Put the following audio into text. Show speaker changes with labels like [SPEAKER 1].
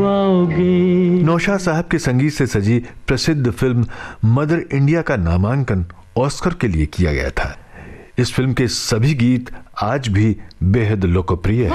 [SPEAKER 1] नौशाद साहब के संगीत से सजी प्रसिद्ध फिल्म मदर इंडिया का नामांकन ऑस्कर के लिए किया गया था। इस फिल्म के सभी गीत आज भी बेहद लोकप्रिय हैं।